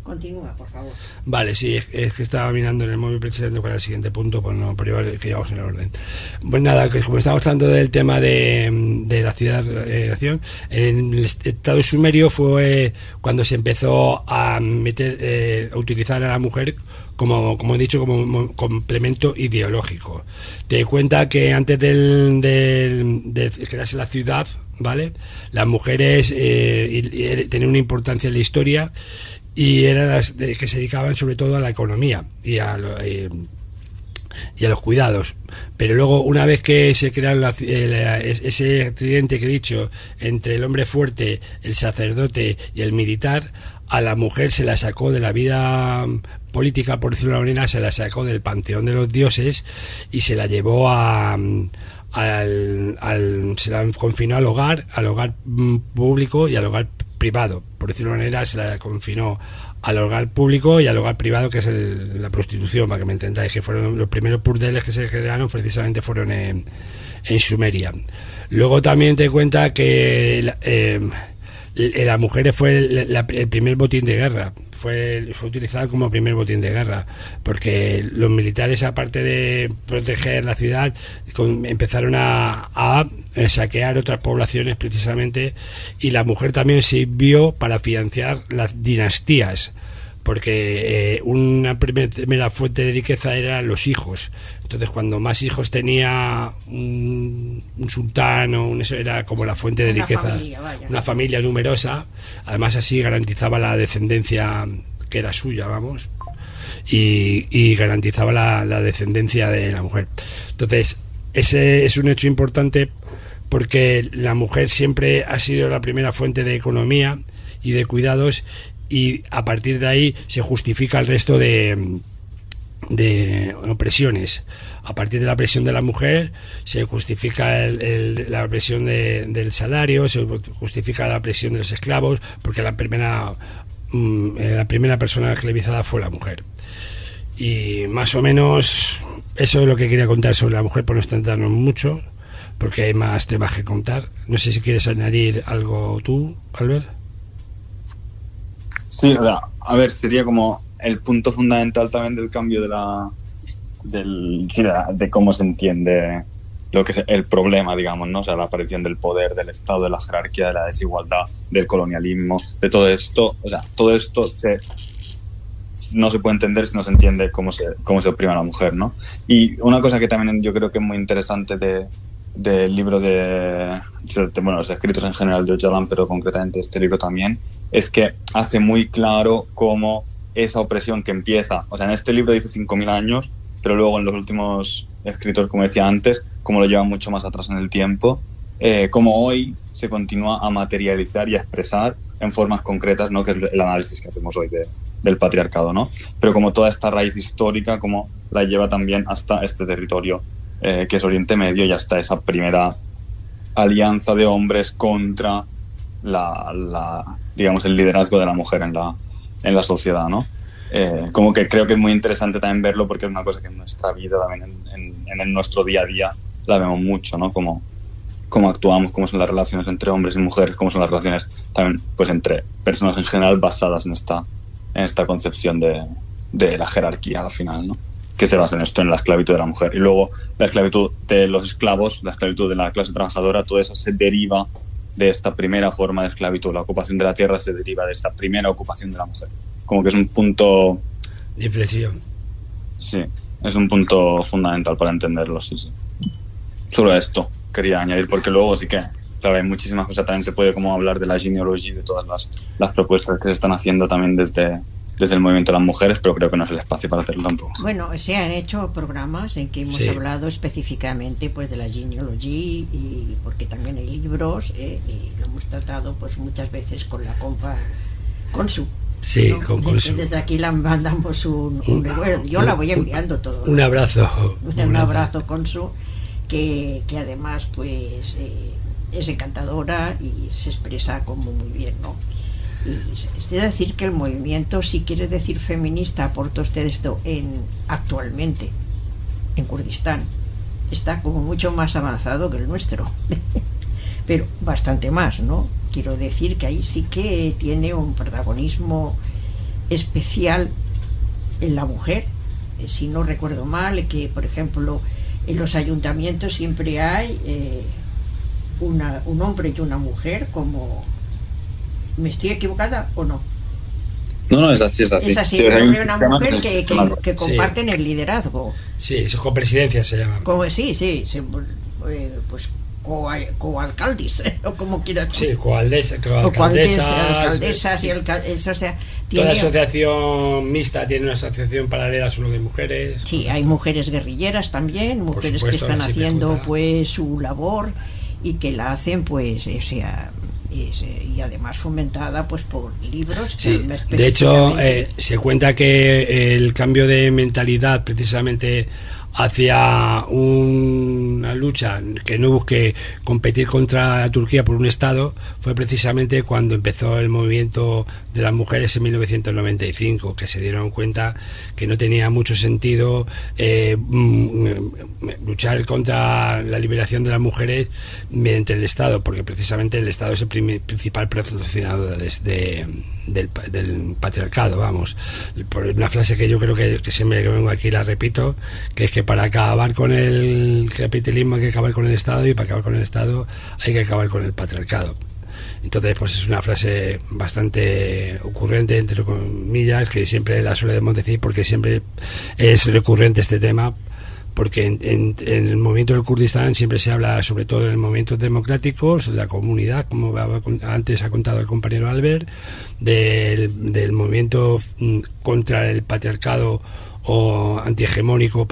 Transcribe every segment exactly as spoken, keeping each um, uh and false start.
Continúa, por favor. Vale, sí, es, es que estaba mirando en el móvil precisamente para el siguiente punto, pues no, pero igual que llevamos en el orden. Pues nada, que como estamos hablando del tema de, de la ciudad-nación, en el estado sumerio fue cuando se empezó a meter, eh, a utilizar a la mujer como, como he dicho, como complemento ideológico. Te das cuenta que antes del, del, de crearse la ciudad, ¿vale? Las mujeres eh, y, y, tenían una importancia en la historia, y eran las de, que se dedicaban sobre todo a la economía y a, eh, y a los cuidados. Pero luego, una vez que se crearon la, eh, ese tridente que he dicho entre el hombre fuerte, el sacerdote y el militar, a la mujer se la sacó de la vida política, por decirlo de una manera, se la sacó del panteón de los dioses y se la llevó a al, al se la confinó al hogar, al hogar público y al hogar privado, por decirlo de una manera, se la confinó al hogar público y al hogar privado, que es el, la prostitución, para que me entendáis, que fueron los primeros burdeles que se crearon, precisamente fueron en, en Sumeria. Luego también te cuenta que eh, la mujer fue el, la, el primer botín de guerra, fue, fue utilizada como primer botín de guerra, porque los militares, aparte de proteger la ciudad, con, empezaron a, a saquear otras poblaciones precisamente, y la mujer también sirvió para financiar las dinastías, porque eh, una primera fuente de riqueza eran los hijos. Entonces, cuando más hijos tenía un, un sultán o un, eso era como la fuente de una riqueza, familia, vaya. Una familia numerosa. Además, así garantizaba la descendencia que era suya, vamos, y, y garantizaba la, la descendencia de la mujer. Entonces, ese es un hecho importante, porque la mujer siempre ha sido la primera fuente de economía y de cuidados, y a partir de ahí se justifica el resto de, de opresiones. A partir de la presión de la mujer se justifica el, el, la presión de, del salario, se justifica la presión de los esclavos, porque la primera mm, la primera persona esclavizada fue la mujer. Y más o menos eso es lo que quería contar sobre la mujer, por no extendernos mucho, porque hay más temas que contar. No sé si quieres añadir algo tú, Albert. Sí, o sea, a ver, sería como el punto fundamental también del cambio de la del sí, de, de cómo se entiende lo que es el problema, digamos, ¿no? O sea, la aparición del poder, del Estado, de la jerarquía, de la desigualdad, del colonialismo, de todo esto. O sea, todo esto se no se puede entender si no se entiende cómo se cómo se oprime a la mujer, ¿no? Y una cosa que también yo creo que es muy interesante de del libro de, de bueno, los escritos en general de Öcalan, pero concretamente este libro también, es que hace muy claro cómo esa opresión que empieza, o sea, en este libro dice cinco mil años, pero luego en los últimos escritos, como decía antes, como lo lleva mucho más atrás en el tiempo, eh, como hoy se continúa a materializar y a expresar en formas concretas, ¿no? Que es el análisis que hacemos hoy de, del patriarcado, ¿no? Pero como toda esta raíz histórica, como la lleva también hasta este territorio eh, que es Oriente Medio, y hasta esa primera alianza de hombres contra la, la digamos, el liderazgo de la mujer en la, en la sociedad, ¿no? Eh, como que creo que es muy interesante también verlo, porque es una cosa que en nuestra vida, también en, en, en el nuestro día a día, la vemos mucho, ¿no? Como cómo actuamos, cómo son las relaciones entre hombres y mujeres, cómo son las relaciones también, pues, entre personas en general, basadas en esta, en esta concepción de, de la jerarquía al final, ¿no? Que se basa en esto, en la esclavitud de la mujer. Y luego la esclavitud de los esclavos, la esclavitud de la clase trabajadora, todo eso se deriva de esta primera forma de esclavitud. La ocupación de la tierra se deriva de esta primera ocupación de la mujer. Como que es un punto de inflexión. Sí, es un punto fundamental para entenderlo, sí, sí. Solo esto quería añadir, porque luego sí que, claro, hay muchísimas cosas. También se puede como hablar de la genealogía, de todas las, las propuestas que se están haciendo también desde, desde el movimiento de las mujeres, pero creo que no es el espacio para hacerlo tampoco. Bueno, se han hecho programas en que hemos sí. hablado específicamente, pues, de la genealogía, y porque también hay libros, eh, y lo hemos tratado, pues, muchas veces con la compa Consu. Sí, ¿no? con Consu. Desde aquí le mandamos un, un recuerdo. Yo un, la voy enviando todo. Un abrazo. Un, un abrazo, Consu, que, que además, pues, eh, es encantadora y se expresa como muy bien, ¿no? Y es decir que el movimiento, si quiere decir feminista, aporta usted esto en actualmente en Kurdistán, está como mucho más avanzado que el nuestro, pero bastante más, ¿no? Quiero decir que ahí sí que tiene un protagonismo especial en la mujer. Eh, si no recuerdo mal, que por ejemplo en los ayuntamientos siempre hay eh, una, un hombre y una mujer, como... ¿Me estoy equivocada o no? No, no, es así, es así. Es así, Sí, un hay hombre y un una sistema mujer que que, es- que, que comparten el liderazgo. Sí, eso con presidencia se llama. Como, sí, sí, se, eh, pues coa- coalcaldes, o como quieras. Sí, coaldesa, o coaldes- coalcaldesas. alcaldesas y alcaldes, o sea, Toda tiene, asociación mixta tiene una asociación paralela solo de mujeres. sí, hay mujeres guerrilleras también, mujeres supuesto, que están la haciendo Sipejuta. pues su labor y que la hacen pues, o sea, es, eh, y además fomentada pues por libros. Sí, específicamente. de hecho, eh, se cuenta que el cambio de mentalidad precisamente hacia una lucha que no busque competir contra Turquía por un Estado fue precisamente cuando empezó el movimiento de las mujeres en mil novecientos noventa y cinco, que se dieron cuenta que no tenía mucho sentido eh, mm, luchar contra la liberación de las mujeres mediante el Estado, porque precisamente el Estado es el primer, principal patrocinador del, de, del, del patriarcado, vamos. Por una frase que yo creo que, que siempre que vengo aquí la repito, que es que para acabar con el capitalismo hay que acabar con el Estado, y para acabar con el Estado hay que acabar con el patriarcado. Entonces, pues es una frase bastante ocurrente, entre comillas, que siempre la solemos decir porque siempre es recurrente este tema, porque en, en, en el movimiento del Kurdistán siempre se habla sobre todo de movimientos democráticos, de la comunidad, como antes ha contado el compañero Albert, del, del movimiento contra el patriarcado o antihegemónico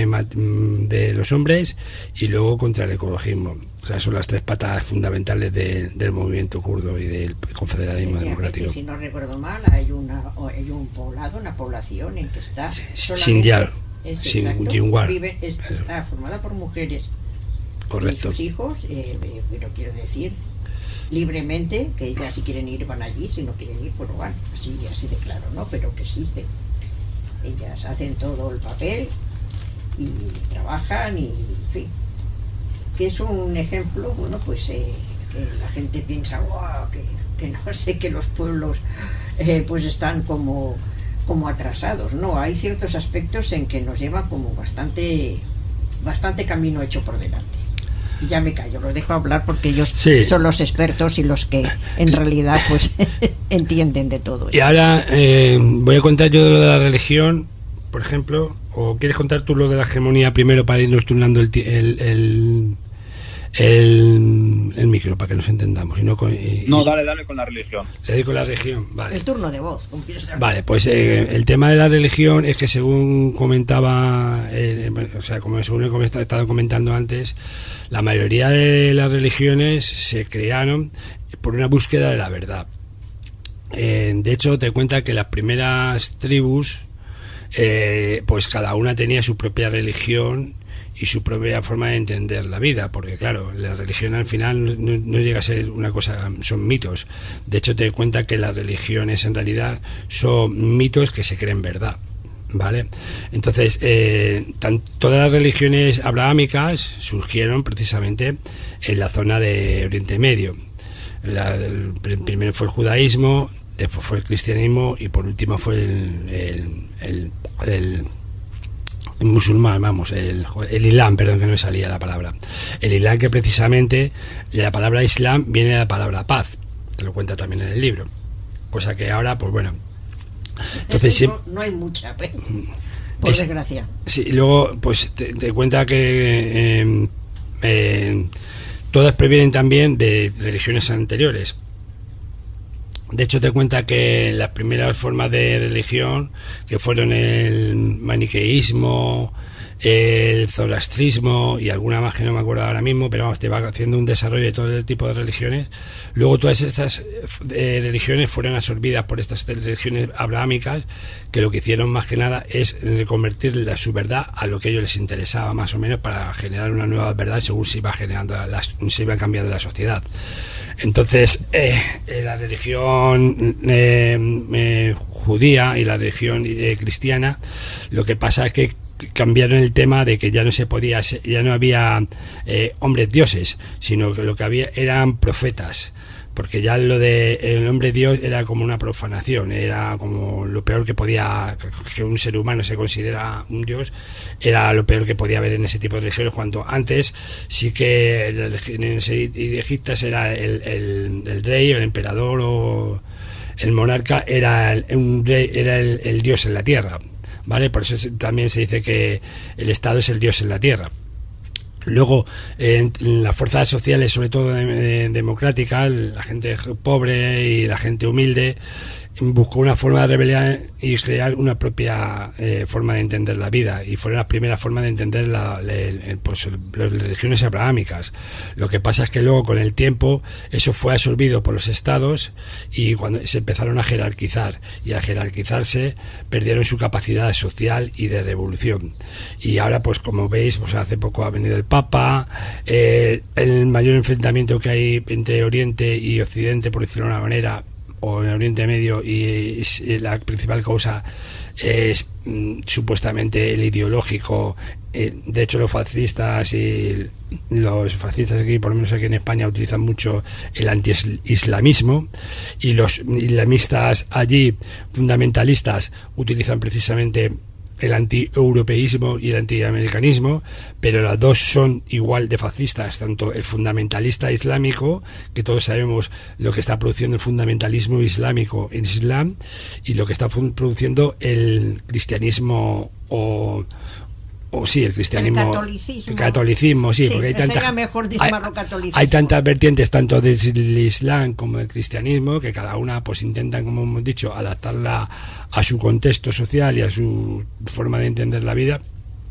de los hombres, y luego contra el ecologismo. O sea, son las tres patas fundamentales de, del movimiento kurdo y del confederalismo democrático. Si no recuerdo mal, hay, una, hay un poblado, una población en que está Sí, solamente... Es Es exacto, Sinjar. vive, es, está formada por mujeres. Correcto. Y sus hijos, eh, eh, pero quiero decir, libremente, que ellas si quieren ir van allí, si no quieren ir, pues no van, así, así de claro, ¿no? Pero que existen. Ellas hacen todo el papel y trabajan y, en fin, que es un ejemplo, bueno, pues eh, que la gente piensa, wow, que, que no sé, que los pueblos eh, pues están como... como atrasados, no, hay ciertos aspectos en que nos llevan como bastante bastante camino hecho por delante. Y ya me callo, los dejo hablar porque ellos sí. son los expertos y los que en realidad pues entienden de todo eso. Y ahora eh, voy a contar yo de lo de la religión, por ejemplo, o quieres contar tú lo de la hegemonía primero para irnos turnando el el, el, el, el micro para que nos entendamos. Y no, con, y, no, dale, dale con la religión. Le doy con la religión, vale. El turno de voz. Vale, pues eh, el tema de la religión es que según comentaba, eh, o sea, como según he estado comentando antes, la mayoría de las religiones se crearon por una búsqueda de la verdad. Eh, de hecho, te cuenta que las primeras tribus, eh, pues cada una tenía su propia religión y su propia forma de entender la vida, porque claro, la religión al final no, no, no llega a ser una cosa, son mitos. De hecho, te cuenta que las religiones en realidad son mitos que se creen verdad, ¿vale? Entonces, eh, tan, todas las religiones abrahámicas surgieron precisamente en la zona de Oriente Medio. La, el, primero fue el judaísmo, después fue el cristianismo y por último fue el, el, el, el el musulmán, vamos, el, el Islam, perdón, que no me salía la palabra. El Islam, que precisamente la palabra Islam viene de la palabra paz, te lo cuenta también en el libro. Cosa que ahora, pues bueno. Entonces, sí, no, no hay mucha, pero, por es, desgracia. Sí, y luego, pues te, te cuenta que eh, eh, todas previenen también de religiones anteriores. De hecho, te cuenta que las primeras formas de religión, que fueron el maniqueísmo, el zoroastrismo y alguna más que no me acuerdo ahora mismo, pero vamos, te va haciendo un desarrollo de todo el tipo de religiones. Luego todas estas eh, religiones fueron absorbidas por estas religiones abrahámicas, que lo que hicieron más que nada es convertir la, su verdad a lo que a ellos les interesaba más o menos, para generar una nueva verdad según se iba generando la, se iba cambiando la sociedad. Entonces, eh, eh, la religión eh, eh, judía y la religión eh, cristiana, lo que pasa es que cambiaron el tema de que ya no se podía, ya no había eh, hombres dioses, sino que lo que había eran profetas, porque ya lo de el nombre Dios era como una profanación, era como lo peor que podía, que un ser humano se considera un Dios, era lo peor que podía haber en ese tipo de religiones, cuando antes sí que en las religiones egipcias era el, el, el rey, el emperador o el monarca era el, un rey, era el, el Dios en la tierra, ¿vale? Por eso también se dice que el Estado es el Dios en la tierra. Luego, eh, en las fuerzas sociales, sobre todo de, de, democráticas, la gente pobre y la gente humilde buscó una forma de rebelión y crear una propia eh, forma de entender la vida, y fueron las primeras formas de entender la, la, el, pues, las religiones abrahámicas. Lo que pasa es que luego, con el tiempo, eso fue absorbido por los estados y cuando se empezaron a jerarquizar, y al jerarquizarse perdieron su capacidad social y de revolución. Y ahora, pues como veis, pues hace poco ha venido el Papa, eh, el mayor enfrentamiento que hay entre Oriente y Occidente, por decirlo de una manera, o en Oriente Medio, y es, la principal causa es mm, supuestamente el ideológico. Eh, de hecho, los fascistas y los fascistas aquí, por lo menos aquí en España, utilizan mucho el anti-islamismo, y los islamistas allí, fundamentalistas, utilizan precisamente el anti-europeísmo y el anti-americanismo, pero las dos son igual de fascistas, tanto el fundamentalista islámico, que todos sabemos lo que está produciendo el fundamentalismo islámico en Islam, y lo que está produciendo el cristianismo o o sí, el cristianismo, el catolicismo, el catolicismo sí, sí, porque hay tantas, mejor hay, hay tantas vertientes tanto del Islam como del cristianismo, que cada una pues intentan, como hemos dicho, adaptarla a su contexto social y a su forma de entender la vida.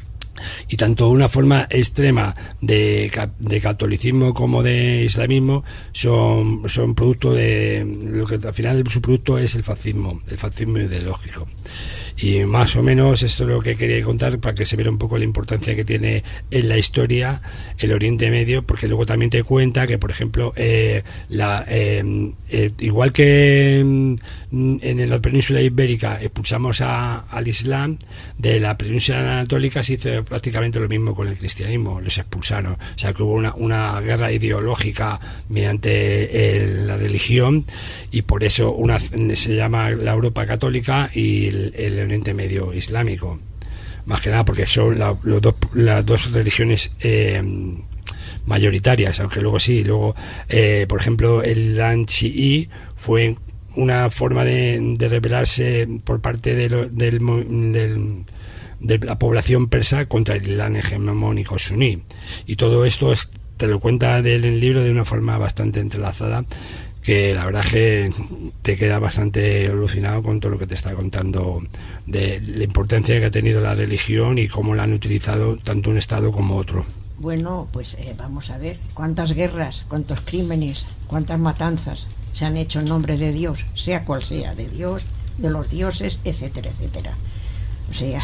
Y tanto una forma extrema de, de catolicismo como de islamismo son, son producto de lo que al final su producto es el fascismo, el fascismo ideológico. Y más o menos esto es lo que quería contar, para que se vea un poco la importancia que tiene en la historia el Oriente Medio, porque luego también te cuenta que, por ejemplo, eh, la, eh, eh, igual que en, en la península ibérica expulsamos a, al Islam, de la península anatólica se hizo prácticamente lo mismo con el cristianismo, los expulsaron. O sea que hubo una, una guerra ideológica mediante el, la religión, y por eso una, se llama la Europa católica y el, el Oriente Medio islámico, más que nada porque son la, los dos, las dos religiones eh, mayoritarias, aunque luego sí, luego eh, por ejemplo el Islam chií fue una forma de, de rebelarse por parte de lo, del, del, de la población persa contra el Islam hegemónico suní, y todo esto es, te lo cuenta en el libro de una forma bastante entrelazada, que la verdad es que te queda bastante alucinado con todo lo que te está contando de la importancia que ha tenido la religión y cómo la han utilizado tanto un Estado como otro. Bueno, pues eh, vamos a ver cuántas guerras, cuántos crímenes, cuántas matanzas se han hecho en nombre de Dios, sea cual sea, de Dios, de los dioses, etcétera, etcétera. O sea,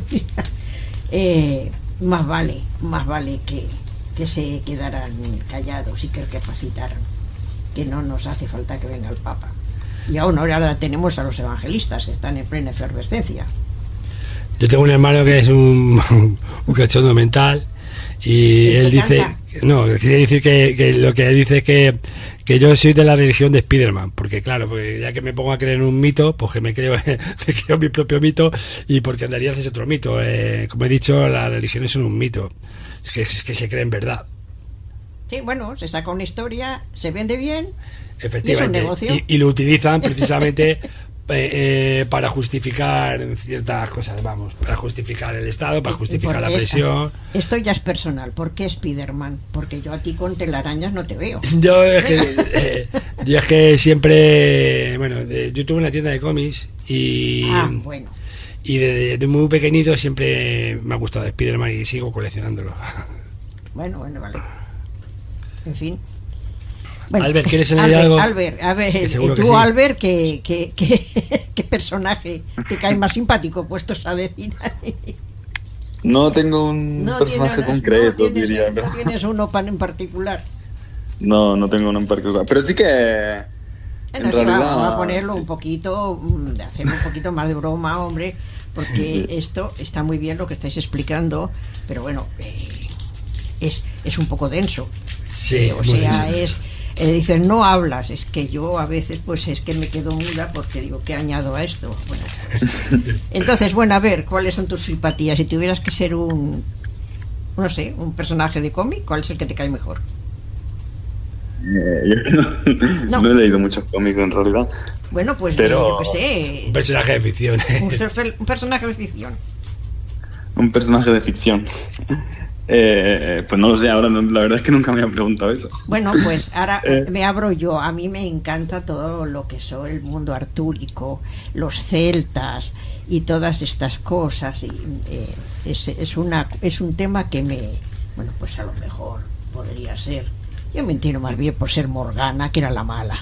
eh, más vale, más vale que, que se quedaran callados y que recapacitaran, que no nos hace falta que venga el Papa. Y aún ahora tenemos a los evangelistas que están en plena efervescencia. Yo tengo un hermano que es un, un cachondo mental, y él dice, no, quiere decir que, que lo que dice es que, que yo soy de la religión de Spiderman, porque claro, porque ya que me pongo a creer en un mito, pues que me creo, me creo mi propio mito, y porque en realidad es otro mito. Eh, como he dicho, las religiones son un mito, es que, es que se cree en verdad. Sí, bueno, se saca una historia, se vende bien, efectivamente, y es un negocio. Y, y lo utilizan precisamente eh, eh, para justificar ciertas cosas, vamos, para justificar el Estado, para justificar la presión. Esto ya es personal. ¿Por qué Spiderman? Porque yo a ti con telarañas no te veo. Yo es que, eh, yo es que siempre, bueno, de, yo tuve una tienda de cómics y... Ah, bueno. Y desde de muy pequeñito siempre me ha gustado Spiderman y sigo coleccionándolo. Bueno, bueno, vale. En fin. Bueno, Albert, ¿quieres añadir Albert, algo? Albert, a ver, Que tú, que sí. Albert, ¿qué, qué, qué, qué personaje te cae más simpático, puestos a decir? No tengo un No personaje tienes, concreto, no tienes, diría. no tienes uno pan en particular. No, no tengo uno en particular. Pero sí que... Bueno, en sí, realidad, vamos a ponerlo sí. un poquito, de hacer un poquito más de broma, hombre, porque Sí, sí. esto está muy bien lo que estáis explicando, pero bueno, eh, es, es un poco denso. Sí, o muy sea, denso. es eh, dices, no hablas. Es que yo a veces pues es que me quedo muda porque digo, ¿qué añado a esto? Bueno, entonces, bueno, a ver, ¿cuáles son tus simpatías? Si tuvieras que ser un, no sé, un personaje de cómic, ¿cuál es el que te cae mejor? Eh, yo no, no. no he leído muchos cómics en realidad. Bueno, pues pero... yo qué sé. Un personaje de ficción. Un, un personaje de ficción. Un personaje de ficción. Eh, pues no lo sé, ahora no, la verdad es que nunca me han preguntado eso. Bueno, pues ahora eh. me abro yo. A mí me encanta todo lo que son el mundo artúrico, los celtas y todas estas cosas. Y, eh, es, es, una, es un tema que me... Bueno, pues a lo mejor podría ser... Yo me entiendo más bien por ser Morgana, que era la mala.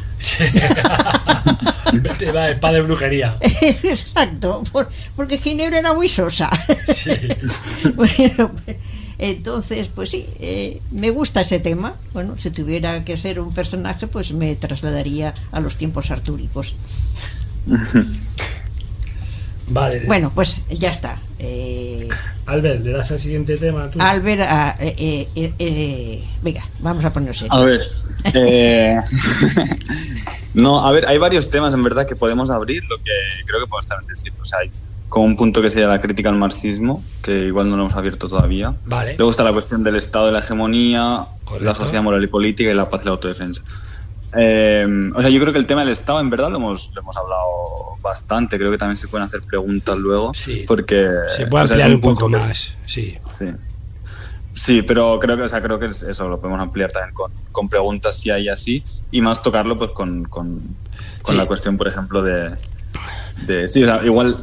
Te va el padre de brujería. Exacto, por, porque Ginebra era muy sosa. Sí. Bueno, entonces, pues sí, eh, me gusta ese tema. Bueno, si tuviera que ser un personaje, pues me trasladaría a los tiempos artúricos. Vale. Bueno, pues ya está. Eh, Albert, ¿le das al siguiente tema tú? Albert, a, eh, eh, eh, venga, vamos a ponernos serios. A ver, eh, no, a ver, hay varios temas en verdad que podemos abrir, lo que creo que podemos también decir. O sea, hay como un punto que sería la crítica al marxismo, que igual no lo hemos abierto todavía. Vale. Luego está la cuestión del Estado de la hegemonía, correcto, la sociedad moral y política y la paz y la autodefensa. Eh, o sea, yo creo que el tema del Estado en verdad lo hemos, lo hemos hablado bastante. Creo que también se pueden hacer preguntas luego, sí, porque se puede ampliar, o sea, un, un poco que, más, sí. sí. Sí, pero creo que, o sea, creo que eso lo podemos ampliar también con, con preguntas si hay así, y más tocarlo pues con, con, con sí, la cuestión, por ejemplo, de, de sí, o sea, igual,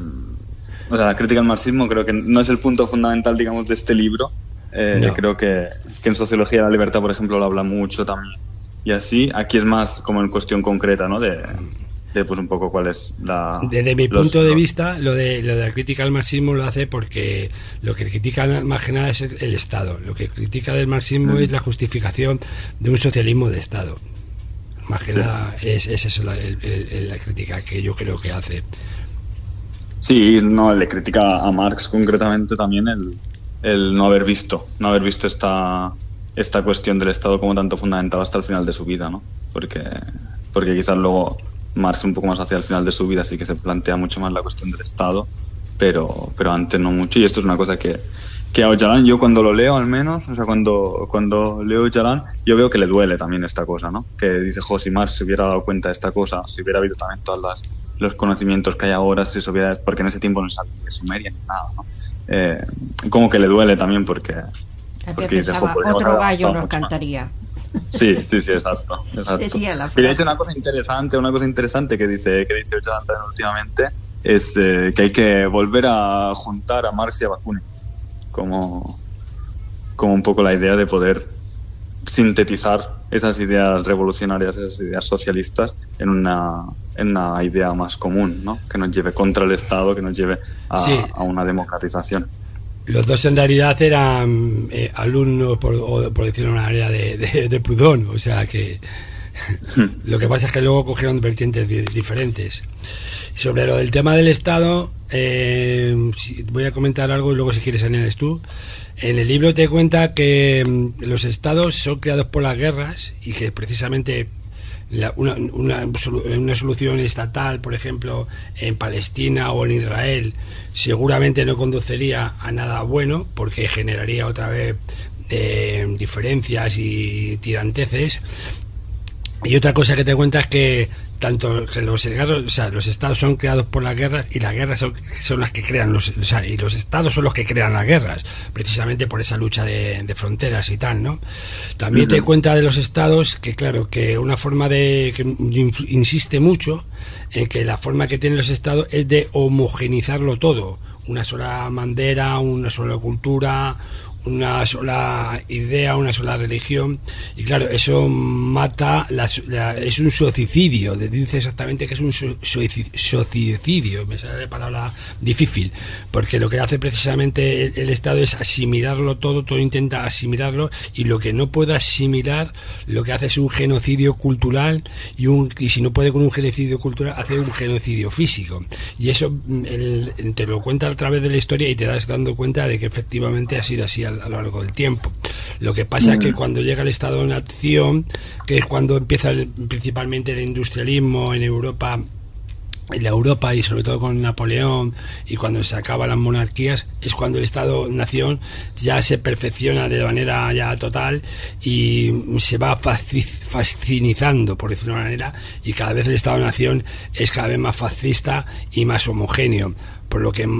o sea, la crítica al marxismo creo que no es el punto fundamental, digamos, de este libro. Eh, no. Creo que, que en Sociología de la Libertad, por ejemplo, lo habla mucho también. Y así, aquí es más como en cuestión concreta, ¿no? De, de pues un poco cuál es la... Desde mi los, punto de los... vista, lo de, lo de la crítica al marxismo lo hace porque lo que critica más que nada es el, el Estado. Lo que critica del marxismo mm. es la justificación de un socialismo de Estado. Más que sí, nada es, es eso la, el, el, la crítica que yo creo que hace. Sí, no, le critica a Marx concretamente también el, el no haber visto, no haber visto esta... esta cuestión del Estado como tanto fundamental hasta el final de su vida, ¿no? Porque, porque quizás luego Marx un poco más hacia el final de su vida sí que se plantea mucho más la cuestión del Estado, pero, pero antes no mucho. Y esto es una cosa que, que a Öcalan, yo cuando lo leo al menos, o sea, cuando, cuando leo Öcalan, yo veo que le duele también esta cosa, ¿no? Que dice, jo, si Marx se hubiera dado cuenta de esta cosa, si hubiera habido también todos las, los conocimientos que hay ahora, si se hubiera, porque en ese tiempo no sabía de Sumeria ni nada, ¿no? Eh, como que le duele también porque... Porque pensaba, dejó, otro gallo nos cantaría. Sí, sí, sí, exacto. exacto. Sería la frase. Y de hecho una cosa interesante, una cosa interesante que dice que dice Öcalan últimamente es eh, que hay que volver a juntar a Marx y a Bakunin como, como un poco la idea de poder sintetizar esas ideas revolucionarias, esas ideas socialistas en una, en una idea más común, ¿no? Que nos lleve contra el Estado, que nos lleve a, sí, a una democratización. Los dos en realidad eran eh, alumnos, por, o por decirlo de una manera, de, de, de Proudhon, o sea que lo que pasa es que luego cogieron vertientes diferentes. Sobre lo del tema del Estado, eh, voy a comentar algo y luego si quieres añades tú. En el libro te cuenta que los Estados son creados por las guerras y que precisamente la, una, una, una solución estatal, por ejemplo, en Palestina o en Israel, seguramente no conduciría a nada bueno porque generaría otra vez eh, diferencias y tiranteces. Y otra cosa que te cuenta es que tanto que los, o sea, los estados son creados por las guerras y las guerras son, son las que crean los, o sea, y los estados son los que crean las guerras, precisamente por esa lucha de, de fronteras y tal, ¿no? También uh-huh. te cuenta de los estados que claro, que una forma de que insiste mucho en que la forma que tienen los estados es de homogenizarlo todo, una sola bandera, una sola cultura, una sola idea, una sola religión, y claro, eso mata, la, la, es un socicidio, dice exactamente que es un so, socicidio, me sale la palabra difícil, porque lo que hace precisamente el, el Estado es asimilarlo todo, todo intenta asimilarlo, y lo que no puede asimilar, lo que hace es un genocidio cultural, y, un, y si no puede con un genocidio cultural, hace un genocidio físico, y eso el, te lo cuenta a través de la historia y te das dando cuenta de que efectivamente ha sido así a a lo largo del tiempo. Lo que pasa es que cuando llega el Estado-nación, que es cuando empieza el, principalmente el industrialismo en Europa, en la Europa y sobre todo con Napoleón, y cuando se acaban las monarquías, es cuando el Estado-nación ya se perfecciona de manera ya total y se va fascinizando, por decirlo de una manera, y cada vez el Estado-nación es cada vez más fascista y más homogéneo, por lo que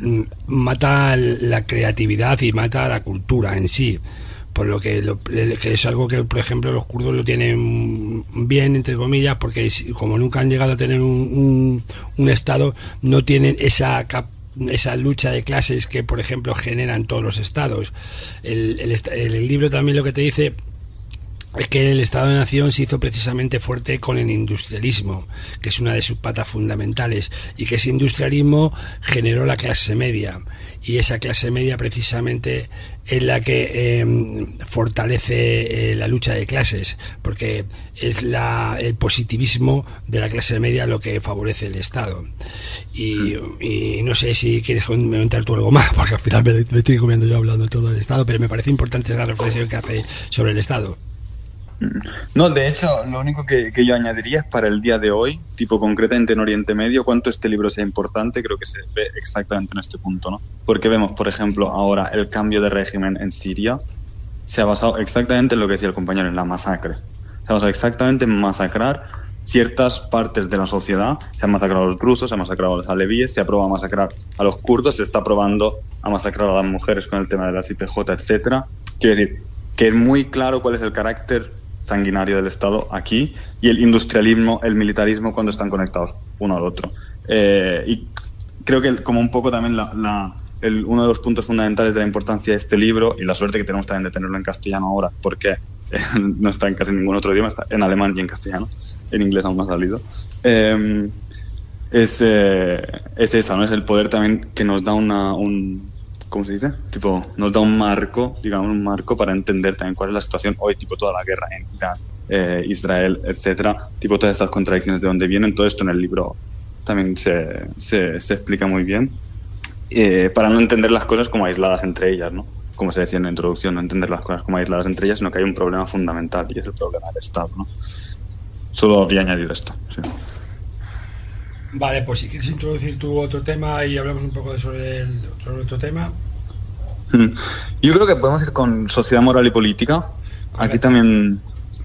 mata la creatividad y mata la cultura en sí. Por lo que, lo, que es algo que, por ejemplo, los kurdos lo tienen bien, entre comillas, porque como nunca han llegado a tener un, un, un Estado, no tienen esa cap esa lucha de clases que, por ejemplo, generan todos los estados. El, el, el libro también lo que te dice es que el Estado-nación se hizo precisamente fuerte con el industrialismo, que es una de sus patas fundamentales, y que ese industrialismo generó la clase media, y esa clase media precisamente es la que eh, fortalece eh, la lucha de clases, porque es la, el positivismo de la clase media lo que favorece el Estado. Y, y no sé si quieres comentar tú algo más, porque al final me, me estoy comiendo yo hablando todo del Estado, pero me parece importante esa reflexión que hace sobre el Estado. No, de hecho, lo único que, que yo añadiría es para el día de hoy, tipo concretamente en Oriente Medio, cuánto este libro sea importante, creo que se ve exactamente en este punto, ¿no? Porque vemos, por ejemplo, ahora el cambio de régimen en Siria se ha basado exactamente en lo que decía el compañero, en la masacre. Se ha basado exactamente en masacrar ciertas partes de la sociedad. Se han masacrado a los drusos, se han masacrado a los alevíes, se ha probado a masacrar a los kurdos, se está probando a masacrar a las mujeres con el tema de las I P J, etcétera. Quiero decir, que es muy claro cuál es el carácter sanguinario del Estado aquí, y el industrialismo, el militarismo, cuando están conectados uno al otro. Eh, y creo que como un poco también la, la, el, uno de los puntos fundamentales de la importancia de este libro, y la suerte que tenemos también de tenerlo en castellano ahora, porque eh, no está en casi ningún otro idioma, está en alemán y en castellano, en inglés aún no ha salido, eh, es, eh, es esa, ¿no? Es el poder también que nos da una, un ¿cómo se dice? Tipo, nos da un marco, digamos, un marco para entender también cuál es la situación hoy, tipo toda la guerra en Irán, eh, Israel, etcétera, tipo todas estas contradicciones de dónde vienen. Todo esto en el libro también se, se, se explica muy bien, eh, para no entender las cosas como aisladas entre ellas, ¿no? Como se decía en la introducción, no entender las cosas como aisladas entre ellas, sino que hay un problema fundamental, y es el problema del Estado, ¿no? Solo habría añadido esto, sí. Vale, pues si quieres introducir tu otro tema y hablamos un poco sobre el sobre otro tema. Yo creo que podemos ir con sociedad, moral y política. Correcto. Aquí también,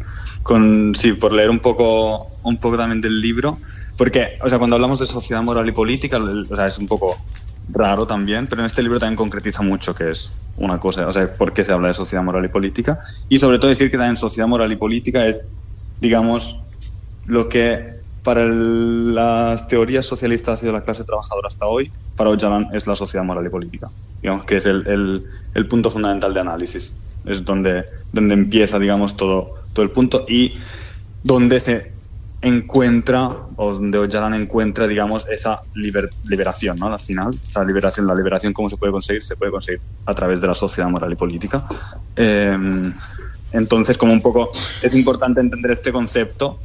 con sí, por leer un poco, un poco también del libro, porque, o sea, cuando hablamos de sociedad, moral y política, o sea, es un poco raro también, pero en este libro también concretiza mucho qué es una cosa, o sea, por qué se habla de sociedad, moral y política, y sobre todo decir que también sociedad, moral y política es, digamos, lo que para el, las teorías socialistas ha sido la clase trabajadora hasta hoy, para Öcalan es la sociedad, moral y política. Digamos que es el, el, el punto fundamental de análisis. Es donde, donde empieza, digamos, todo, todo el punto, y donde se encuentra, o donde Öcalan encuentra, digamos, esa liber, liberación, ¿no? Al final, esa liberación, la liberación, ¿cómo se puede conseguir? Se puede conseguir a través de la sociedad, moral y política. Eh, entonces, como un poco, es importante entender este concepto.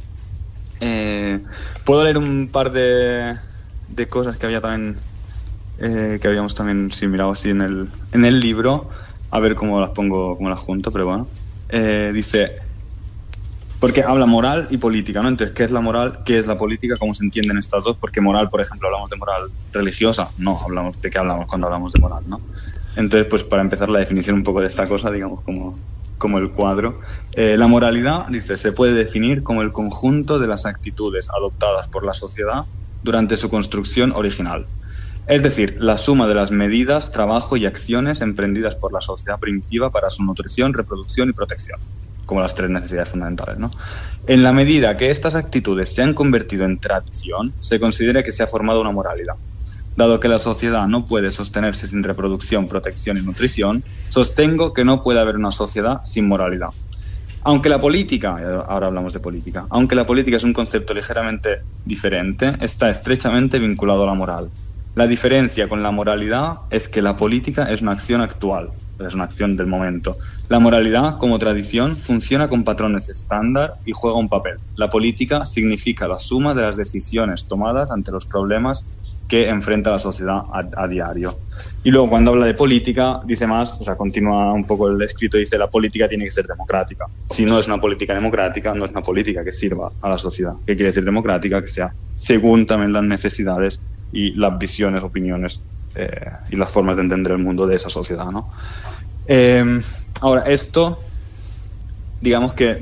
Eh, puedo leer un par de, de cosas que había también eh, que habíamos también sí, mirado así en el, en el libro, a ver cómo las pongo, cómo las junto, pero bueno, eh, dice, porque habla moral y política, ¿no? Entonces, ¿qué es la moral? ¿Qué es la política? ¿Cómo se entienden estas dos? Porque moral, por ejemplo, hablamos de moral religiosa, no, hablamos de qué hablamos cuando hablamos de moral, ¿no? Entonces, pues para empezar la definición un poco de esta cosa, digamos, como como el cuadro. Eh, la moralidad, dice, se puede definir como el conjunto de las actitudes adoptadas por la sociedad durante su construcción original. Es decir, la suma de las medidas, trabajo y acciones emprendidas por la sociedad primitiva para su nutrición, reproducción y protección, como las tres necesidades fundamentales, ¿no? En la medida que estas actitudes se han convertido en tradición, se considera que se ha formado una moralidad. Dado que la sociedad no puede sostenerse sin reproducción, protección y nutrición, sostengo que no puede haber una sociedad sin moralidad. Aunque la política, ahora hablamos de política, aunque la política es un concepto ligeramente diferente, está estrechamente vinculado a la moral. La diferencia con la moralidad es que la política es una acción actual, es una acción del momento. La moralidad, como tradición, funciona con patrones estándar y juega un papel. La política significa la suma de las decisiones tomadas ante los problemas que enfrenta la sociedad a, a diario. Y luego cuando habla de política, dice más, o sea, continúa un poco el escrito, dice la política tiene que ser democrática. Si no es una política democrática, no es una política que sirva a la sociedad. ¿Qué quiere decir democrática? Que sea según también las necesidades y las visiones, opiniones eh, y las formas de entender el mundo de esa sociedad, ¿no? Eh, ahora, esto, digamos que,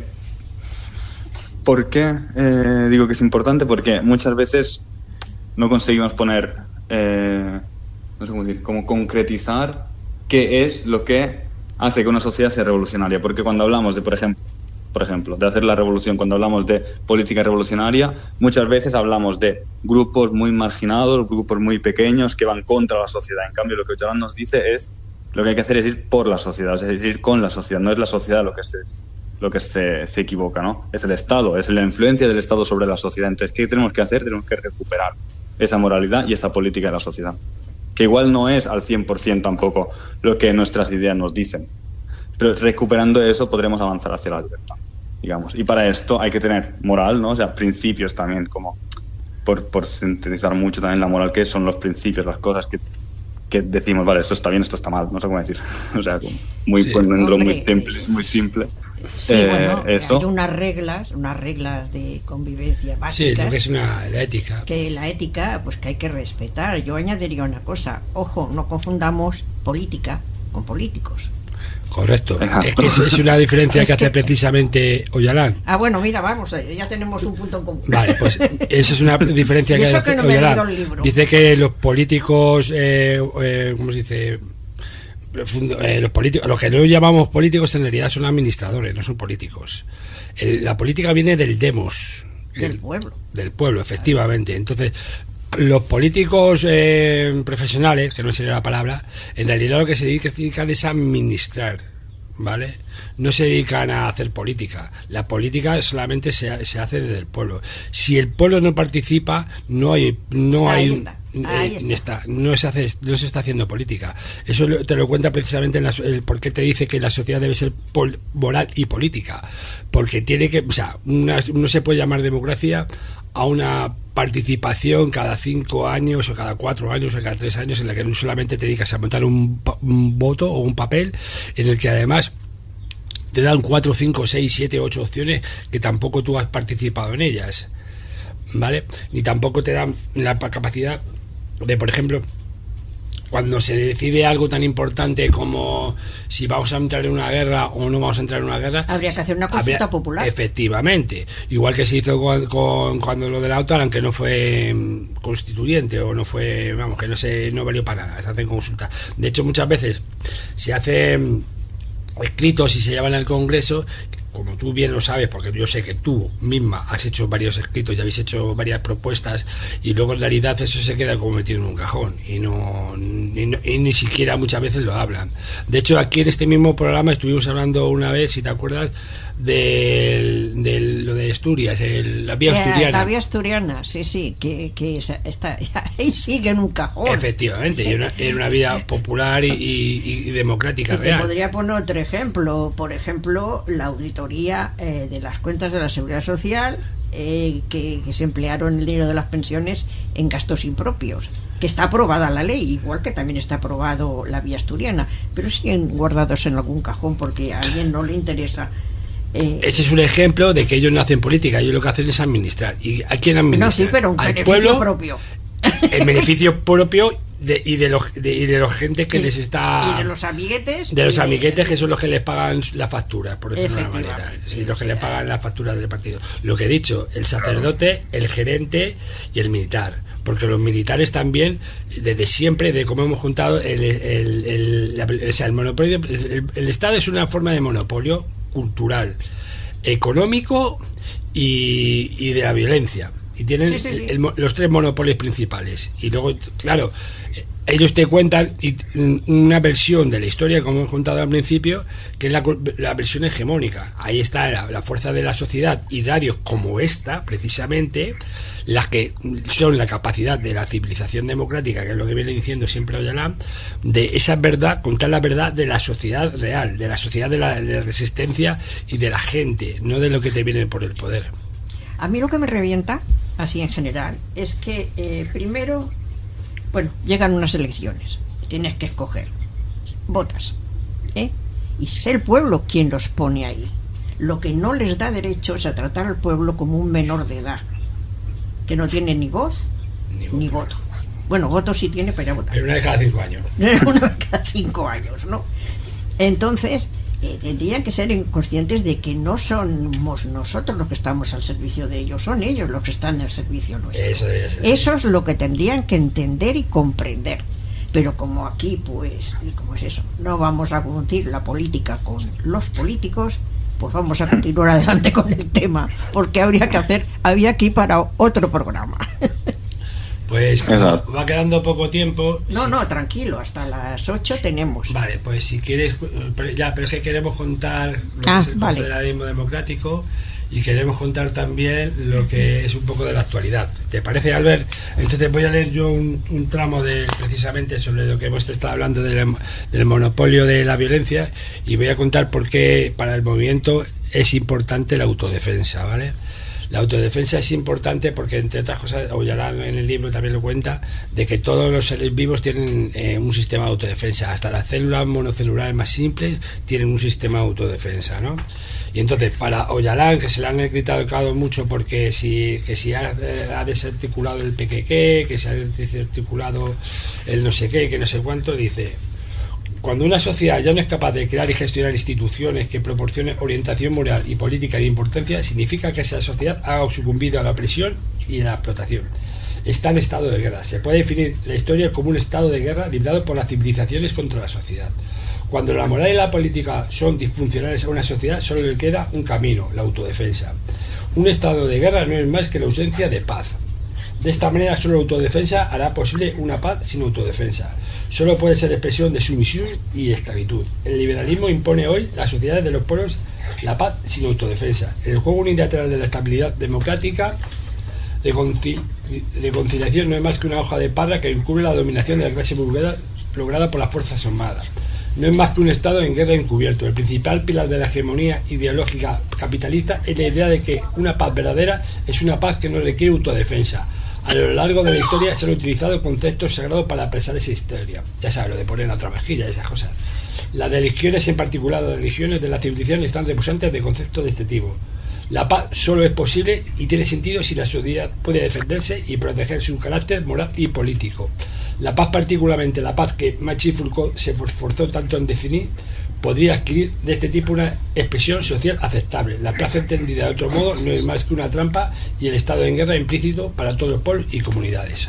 ¿por qué eh, digo que es importante? Porque muchas veces no conseguimos poner, eh, no sé cómo decir, como concretizar qué es lo que hace que una sociedad sea revolucionaria. Porque cuando hablamos de, por ejemplo, por ejemplo, de hacer la revolución, cuando hablamos de política revolucionaria, muchas veces hablamos de grupos muy marginados, grupos muy pequeños que van contra la sociedad. En cambio, lo que Ocalan nos dice es, lo que hay que hacer es ir por la sociedad, es decir, ir con la sociedad. No es la sociedad lo que se, lo que se, se equivoca, ¿no? Es el Estado, es la influencia del Estado sobre la sociedad. Entonces, ¿qué tenemos que hacer? Tenemos que recuperar esa moralidad y esa política de la sociedad, que igual no es al cien por ciento tampoco lo que nuestras ideas nos dicen, pero recuperando eso podremos avanzar hacia la libertad, digamos. Y para esto hay que tener moral, ¿no? O sea, principios también, como por, por sintetizar mucho también la moral, que son los principios, las cosas que, que decimos, vale, esto está bien, esto está mal, no sé cómo decir, o sea, muy, sí, poniéndolo muy simple, muy simple. Sí, eh, bueno, eso. Hay unas reglas, unas reglas de convivencia básicas. Sí, lo que es una, la ética. Que la ética, pues que hay que respetar. Yo añadiría una cosa, ojo, no confundamos política con políticos. Correcto. Es que es una diferencia es que hace que... precisamente Ocalan. Ah, bueno, mira, vamos, ya tenemos un punto en común. Vale, pues eso es una diferencia que hace que no Ocalan. Dice que los políticos, eh, eh, ¿cómo se dice? Eh, los políticos, los que no llamamos políticos en realidad son administradores, no son políticos. El, la política viene del demos, del el, pueblo. Del pueblo, efectivamente. Entonces, los políticos eh, profesionales, que no sería la palabra, en realidad lo que se dedican es a administrar, ¿vale? No se dedican a hacer política. La política solamente se, se hace desde el pueblo. Si el pueblo no participa, no hay, no Ahí hay está. Ahí Eh, está. está, no, se hace, no se está haciendo política. Eso lo, te lo cuenta precisamente en la, el por qué te dice que la sociedad debe ser pol, moral y política. Porque tiene que, o sea, una, no se puede llamar democracia a una participación cada cinco años o cada cuatro años o cada tres años en la que no solamente te dedicas a montar un, un voto o un papel en el que además te dan cuatro, cinco, seis, siete, ocho opciones que tampoco tú has participado en ellas, ¿vale? Ni tampoco te dan la capacidad de, por ejemplo, cuando se decide algo tan importante como si vamos a entrar en una guerra o no vamos a entrar en una guerra, habría que hacer una consulta habría, popular. Efectivamente, igual que se hizo con, con cuando lo de la OTAN, aunque no fue constituyente o no fue, vamos, que no se no valió para nada, se hacen consultas. De hecho, muchas veces se hacen escritos y se llevan al Congreso, como tú bien lo sabes, porque yo sé que tú misma has hecho varios escritos y habéis hecho varias propuestas, y luego en realidad eso se queda como metido en un cajón y no, y, no, y ni siquiera muchas veces lo hablan. De hecho, aquí en este mismo programa estuvimos hablando una vez, si te acuerdas, de, de lo de Asturias, el, la vía asturiana. La vía asturiana, sí, sí, que, que está ahí sigue en un cajón. Efectivamente, y una, era una vida popular y, y, y democrática y real. Te podría poner otro ejemplo, por ejemplo, la auditoría eh, de las cuentas de la Seguridad Social, eh, que, que se emplearon el dinero de las pensiones en gastos impropios, que está aprobada la ley, igual que también está aprobado la vía asturiana, pero siguen guardados en algún cajón porque a alguien no le interesa. Eh, Ese es un ejemplo de que ellos no hacen política, ellos lo que hacen es administrar. ¿Y a quién administran? No, sí, pero un al beneficio pueblo, propio. El beneficio propio de, y de los de, y de los gente que y, les está y de los amiguetes de los de, amiguetes que son los que les pagan la factura, por decirlo de una manera, sí, los que les pagan la factura del partido. Lo que he dicho, el sacerdote, el gerente y el militar, porque los militares también desde siempre, de cómo hemos juntado el, el, el, la, o sea, el monopolio, el, el Estado es una forma de monopolio cultural, económico y, y de la violencia, y tienen sí, sí, sí. El, el, los tres monopolios principales. Y luego, claro, ellos te cuentan una versión de la historia, como hemos contado al principio, que es la, la versión hegemónica. Ahí está la, la fuerza de la sociedad y radios como esta, precisamente, las que son la capacidad de la civilización democrática, que es lo que viene diciendo siempre Ocalan, de esa verdad, contar la verdad de la sociedad real, de la sociedad de la, de la resistencia y de la gente, no de lo que te viene por el poder. A mí lo que me revienta, así en general, es que eh, primero Bueno, llegan unas elecciones, tienes que escoger, votas, ¿eh? Y es el pueblo quien los pone ahí. Lo que no les da derecho es a tratar al pueblo como un menor de edad, que no tiene ni voz ni voto. Ni voto. Bueno, voto sí tiene, pero ya votar. Pero una vez cada cinco años. Una vez cada cinco años, ¿no? Entonces, eh, tendrían que ser conscientes de que no somos nosotros los que estamos al servicio de ellos, son ellos los que están al servicio nuestro. Eso, eso, eso es lo que tendrían que entender y comprender. Pero como aquí, pues, y como es eso, no vamos a confundir la política con los políticos, pues vamos a continuar adelante con el tema, porque habría que hacer, había que ir para otro programa. Pues como va quedando poco tiempo. No, sí. no, tranquilo, hasta las ocho tenemos. Vale, pues si quieres, ya, pero es que queremos contar lo ah, que es el vale. confederalismo democrático y queremos contar también lo que es un poco de la actualidad. ¿Te parece, Albert? Entonces voy a leer yo un, un tramo de precisamente sobre lo que hemos estado hablando del, del monopolio de la violencia y voy a contar por qué para el movimiento es importante la autodefensa, ¿vale? La autodefensa es importante porque, entre otras cosas, Oyalan en el libro también lo cuenta, de que todos los seres vivos tienen eh, un sistema de autodefensa. Hasta las células monocelulares más simples tienen un sistema de autodefensa, ¿no? Y entonces, para Oyalan, que se le han criticado mucho porque si, que si ha, ha desarticulado el pequequé, que se ha desarticulado el no sé qué, que no sé cuánto, dice... Cuando una sociedad ya no es capaz de crear y gestionar instituciones que proporcionen orientación moral y política de importancia, significa que esa sociedad ha sucumbido a la opresión y a la explotación. Está en estado de guerra. Se puede definir la historia como un estado de guerra librado por las civilizaciones contra la sociedad. Cuando la moral y la política son disfuncionales a una sociedad, solo le queda un camino, la autodefensa. Un estado de guerra no es más que la ausencia de paz. De esta manera, solo la autodefensa hará posible una paz sin autodefensa. Solo puede ser expresión de sumisión y esclavitud. El liberalismo impone hoy las sociedades de los pueblos la paz sin autodefensa. El juego unilateral de la estabilidad democrática de, concil de conciliación no es más que una hoja de parra que encubre la dominación de la clase burguesa lograda por las fuerzas armadas. No es más que un estado en guerra encubierto. El principal pilar de la hegemonía ideológica capitalista es la idea de que una paz verdadera es una paz que no requiere autodefensa. A lo largo de la historia se han utilizado conceptos sagrados para expresar esa historia. Ya sabes, lo de poner la otra mejilla y esas cosas. Las religiones, en particular las religiones de la civilización, están repusantes de conceptos de este tipo. La paz solo es posible y tiene sentido si la sociedad puede defenderse y proteger su carácter moral y político. La paz, particularmente la paz que Michel Foucault se esforzó tanto en definir, podría adquirir de este tipo una expresión social aceptable. La paz entendida de otro modo no es más que una trampa y el estado en guerra implícito para todos los pueblos y comunidades.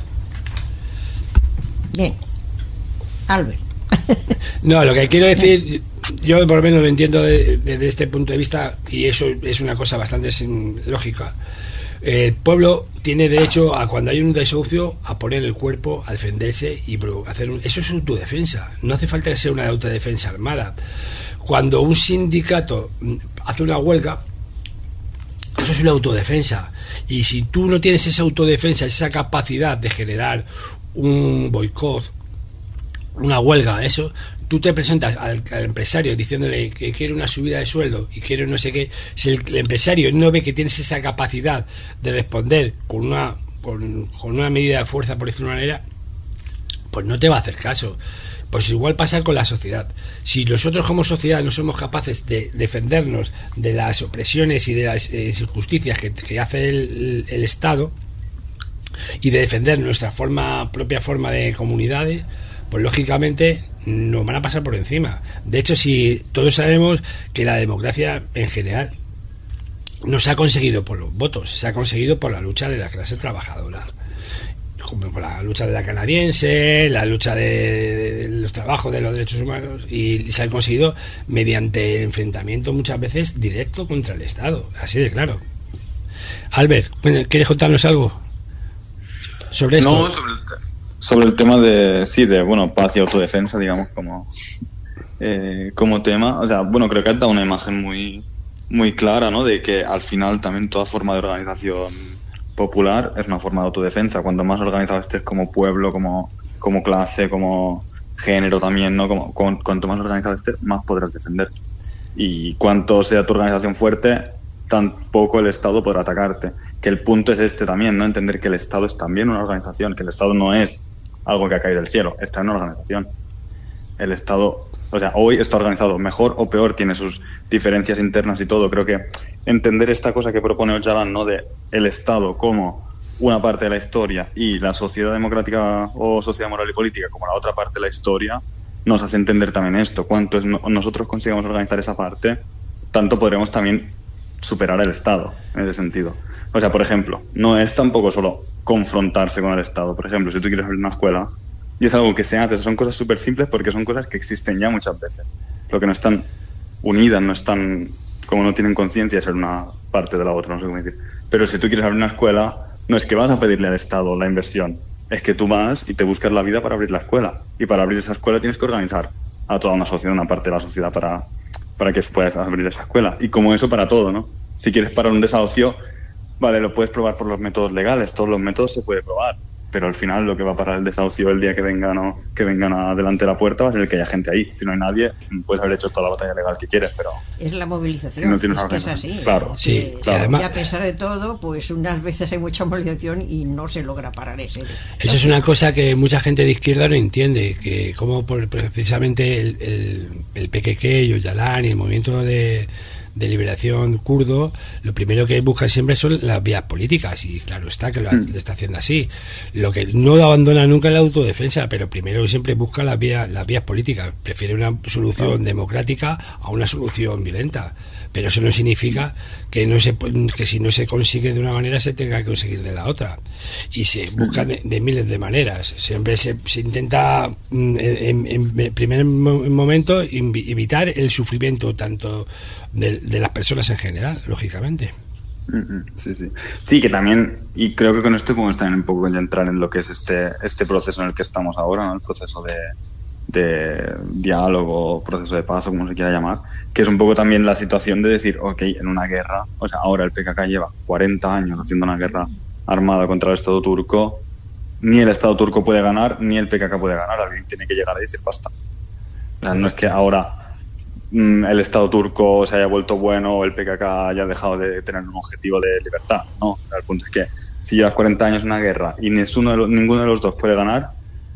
Bien, Albert. No, lo que quiero decir, yo por lo menos lo entiendo desde de, de este punto de vista y eso es una cosa bastante sin, lógica. El pueblo tiene derecho a, cuando hay un desahucio, a poner el cuerpo, a defenderse y hacer un, eso es autodefensa. No hace falta que sea una autodefensa armada. Cuando un sindicato hace una huelga, eso es una autodefensa. Y si tú no tienes esa autodefensa, esa capacidad de generar un boicot, una huelga, eso, tú te presentas al, al empresario diciéndole que quiere una subida de sueldo y quiere no sé qué. Si el, el empresario no ve que tienes esa capacidad de responder con una con, con una medida de fuerza, por decirlo de una manera, pues no te va a hacer caso. Pues igual pasa con la sociedad. Si nosotros como sociedad no somos capaces de defendernos de las opresiones y de las eh, injusticias que, que hace el, el Estado y de defender nuestra forma propia forma de comunidades, pues lógicamente nos van a pasar por encima. De hecho, si todos sabemos que la democracia en general no se ha conseguido por los votos, se ha conseguido por la lucha de la clase trabajadora, como por la lucha de la canadiense, la lucha de, de los trabajos de los derechos humanos, y se ha conseguido mediante el enfrentamiento muchas veces directo contra el Estado, así de claro. Albert, ¿quieres contarnos algo sobre esto? No, sobre el Sobre el tema de, sí, de, bueno, paz y autodefensa, digamos, como, eh, como tema. O sea, bueno, creo que has dado una imagen muy, muy clara, ¿no? De que al final también toda forma de organización popular es una forma de autodefensa. Cuanto más organizado estés como pueblo, como, como clase, como género también, ¿no? Como, con, cuanto más organizado estés, más podrás defender. Y cuanto sea tu organización fuerte, tampoco el Estado podrá atacarte. Que el punto es este también, ¿no? Entender que el Estado es también una organización, que el Estado no es algo que ha caído del cielo, está en una organización. El Estado, o sea, hoy está organizado mejor o peor, tiene sus diferencias internas y todo. Creo que entender esta cosa que propone Öcalan, ¿no?, de el Estado como una parte de la historia y la sociedad democrática o sociedad moral y política como la otra parte de la historia, nos hace entender también esto. Cuanto es no, nosotros consigamos organizar esa parte, tanto podremos también superar el Estado en ese sentido. O sea, por ejemplo, no es tampoco solo confrontarse con el Estado. Por ejemplo, si tú quieres abrir una escuela, y es algo que se hace, son cosas súper simples porque son cosas que existen ya muchas veces. Lo que no están unidas, no están, como no tienen conciencia de ser una parte de la otra, no sé cómo decir. Pero si tú quieres abrir una escuela, no es que vas a pedirle al Estado la inversión, es que tú vas y te buscas la vida para abrir la escuela. Y para abrir esa escuela tienes que organizar a toda una sociedad, una parte de la sociedad para, para que puedas abrir esa escuela. Y como eso para todo, ¿no? Si quieres parar un desahucio, vale, lo puedes probar por los métodos legales, todos los métodos se puede probar. Pero al final lo que va a parar el desahucio el día que vengan, ¿no?, que vengan a delante de la puerta va a ser el que haya gente ahí. Si no hay nadie, puedes haber hecho toda la batalla legal que quieres, pero... Es la movilización, si no tienes es que es así. Claro, sí, que, claro. Además, y a pesar de todo, pues unas veces hay mucha movilización y no se logra parar ese. Eso es una cosa que mucha gente de izquierda no entiende, que como por, precisamente el, el, el P K K y Öcalan y el movimiento de... de liberación kurdo, lo primero que buscan siempre son las vías políticas, y claro está que lo, lo está haciendo así. Lo que no abandona nunca es la autodefensa, pero primero siempre busca las vías, las vías políticas. Prefiere una solución democrática a una solución violenta, pero eso no significa que no se que si no se consigue de una manera se tenga que conseguir de la otra, y se busca de, de miles de maneras. Siempre se, se intenta en, en, en primer momento evitar el sufrimiento tanto de, de las personas en general, lógicamente. Sí, sí. Sí, que también, y creo que con esto podemos también un poco entrar en lo que es este este proceso en el que estamos ahora, ¿no? El proceso de, de diálogo, proceso de paz, o como se quiera llamar, que es un poco también la situación de decir, ok, en una guerra, o sea, ahora el P K K lleva cuarenta años haciendo una guerra armada contra el Estado turco, ni el Estado turco puede ganar, ni el P K K puede ganar, alguien tiene que llegar a decir basta. O sea, no es que ahora el Estado turco se haya vuelto bueno o el P K K haya dejado de tener un objetivo de libertad, no. El punto es que si llevas cuarenta años en una guerra y ninguno de los, ninguno de los dos puede ganar,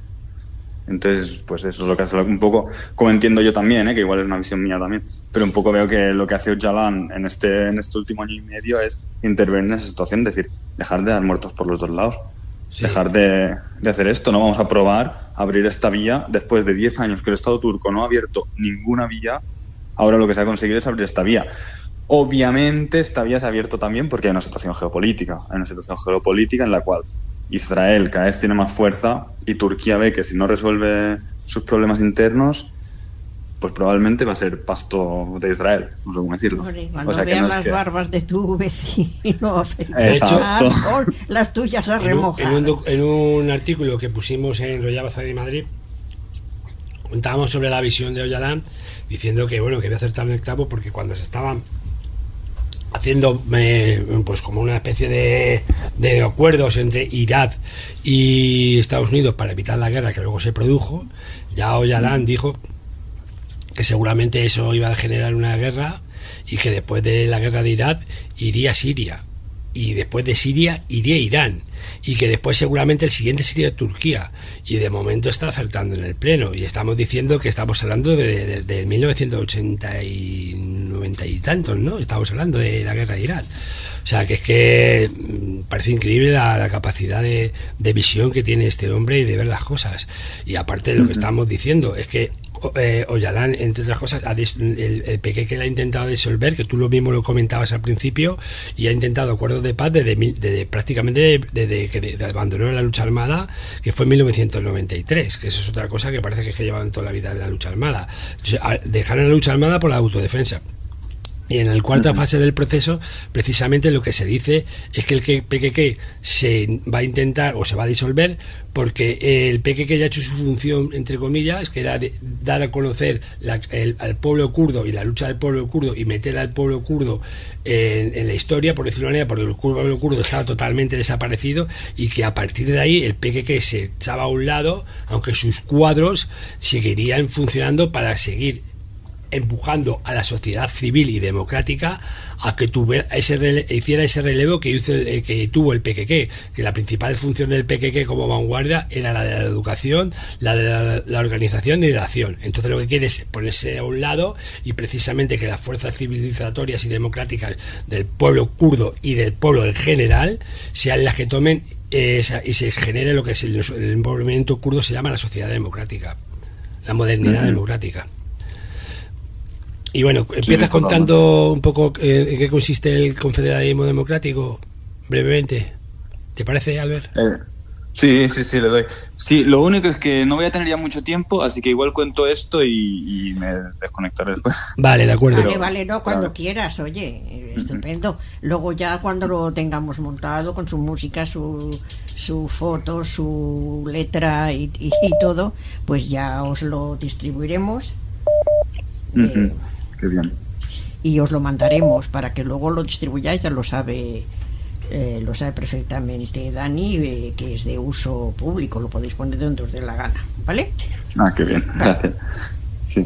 entonces pues eso es lo que hace un poco, como entiendo yo también, ¿eh? Que igual es una visión mía también, pero un poco veo que lo que hace Öcalan en este, en este último año y medio es intervenir en esa situación, es decir, dejar de dar muertos por los dos lados. Sí. Dejar de, de hacer esto, no vamos a probar abrir esta vía después de diez años que el Estado turco no ha abierto ninguna vía. Ahora lo que se ha conseguido es abrir esta vía. Obviamente esta vía se ha abierto también porque hay una situación geopolítica, hay una situación geopolítica en la cual Israel cada vez tiene más fuerza y Turquía ve que si no resuelve sus problemas internos, pues probablemente va a ser pasto de Israel, no sé cómo decirlo. Hombre, cuando o sea, vean que no las que... barbas de tu vecino afeitar, con las tuyas a remojar. En un, en, un, en un artículo que pusimos en Rojava de Madrid, contábamos sobre la visión de Öcalan, diciendo que bueno, que había acertado en el clavo, porque cuando se estaban haciendo eh, pues como una especie de, de acuerdos entre Irak y Estados Unidos para evitar la guerra que luego se produjo, ya Öcalan dijo que seguramente eso iba a generar una guerra y que después de la guerra de Irak iría Siria, y después de Siria iría Irán, y que después seguramente el siguiente sería Turquía, y de momento está acertando en el pleno, y estamos diciendo que estamos hablando de, de, de mil novecientos ochenta y noventa y tantos, ¿no? Estamos hablando de la guerra de Irak. O sea, que es que parece increíble la, la capacidad de, de visión que tiene este hombre y de ver las cosas. Y aparte de lo que estamos diciendo, es que eh, Öcalan, entre otras cosas, ha des, el, el P K K le ha intentado disolver, que tú lo mismo lo comentabas al principio, y ha intentado acuerdos de paz desde, desde, desde prácticamente desde que de, de abandonó la lucha armada, que fue en mil novecientos noventa y tres, que eso es otra cosa que parece que, es que llevaban toda la vida en la lucha armada. Entonces, dejaron la lucha armada por la autodefensa. Y en la cuarta fase del proceso, precisamente lo que se dice es que el P K K se va a intentar o se va a disolver porque el P K K ya ha hecho su función, entre comillas, que era de dar a conocer la, el, al pueblo kurdo y la lucha del pueblo kurdo y meter al pueblo kurdo en, en la historia, por decirlo de una manera, porque el pueblo kurdo estaba totalmente desaparecido, y que a partir de ahí el P K K se echaba a un lado, aunque sus cuadros seguirían funcionando para seguir empujando a la sociedad civil y democrática a que tuviera ese rele- hiciera ese relevo que hizo el, que tuvo el P K K, que la principal función del P K K como vanguardia era la de la educación, la de la, la organización y la acción. Entonces lo que quiere es ponerse a un lado y precisamente que las fuerzas civilizatorias y democráticas del pueblo kurdo y del pueblo en general sean las que tomen eh, y se genere lo que es el, el movimiento kurdo se llama la sociedad democrática, la modernidad uh-huh. democrática. Y bueno, empiezas sí, contando un poco eh, en qué consiste el confederalismo democrático, brevemente. ¿Te parece, Albert? Eh, sí, sí, sí, le doy. Sí, lo único es que no voy a tener ya mucho tiempo, así que igual cuento esto y, y me desconectaré después. Vale, de acuerdo. Vale, vale, no, cuando claro. quieras, oye, estupendo. Luego ya cuando lo tengamos montado con su música, su, su foto, su letra y, y, y todo, pues ya os lo distribuiremos. Uh-huh. Eh, Qué bien. Y os lo mandaremos para que luego lo distribuyáis, ya lo sabe eh, lo sabe perfectamente Dani, eh, que es de uso público, lo podéis poner donde os dé la gana, ¿vale? Ah, qué bien, vale. Gracias. Sí,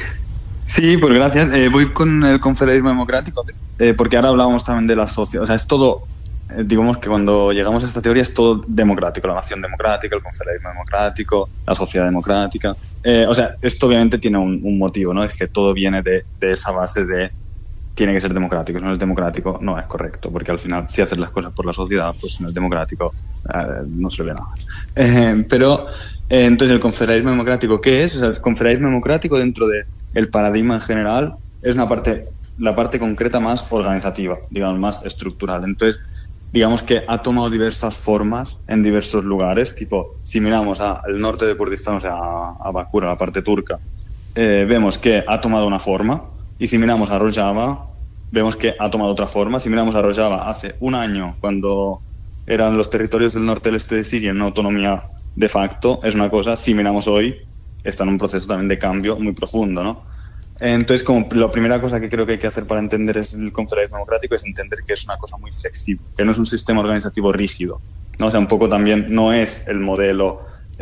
sí, pues gracias. Eh, voy con el confederalismo democrático, eh, porque ahora hablábamos también de la sociedad, o sea, es todo, eh, digamos que cuando llegamos a esta teoría es todo democrático, la nación democrática, el confederalismo democrático, la sociedad democrática. Eh, o sea, esto obviamente tiene un, un motivo, ¿no? Es que todo viene de, de esa base de tiene que ser democrático. Si no es democrático, no es correcto, porque al final, si haces las cosas por la sociedad, pues si no es democrático, eh, no se ve nada. Eh, pero, eh, entonces, ¿el confederalismo democrático qué es? O sea, el confederalismo democrático, dentro del paradigma en general, es una parte, la parte concreta más organizativa, digamos, más estructural. Entonces, digamos que ha tomado diversas formas en diversos lugares, tipo, si miramos al norte de Kurdistán, o sea, a, a Bakur, a la parte turca, eh, vemos que ha tomado una forma, y si miramos a Rojava, vemos que ha tomado otra forma. Si miramos a Rojava hace un año, cuando eran los territorios del norte del este de Siria en una autonomía de facto, es una cosa. Si miramos hoy, está en un proceso también de cambio muy profundo, ¿no? Entonces, como la primera cosa que creo que hay que hacer para entender es el confederalismo democrático es entender que es una cosa muy flexible, que no es un sistema organizativo rígido, ¿no? O sea, un poco también no es el modelo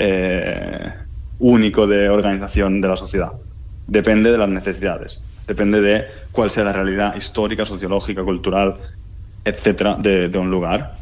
eh, único de organización de la sociedad. Depende de las necesidades, depende de cuál sea la realidad histórica, sociológica, cultural, etcétera, de, de un lugar.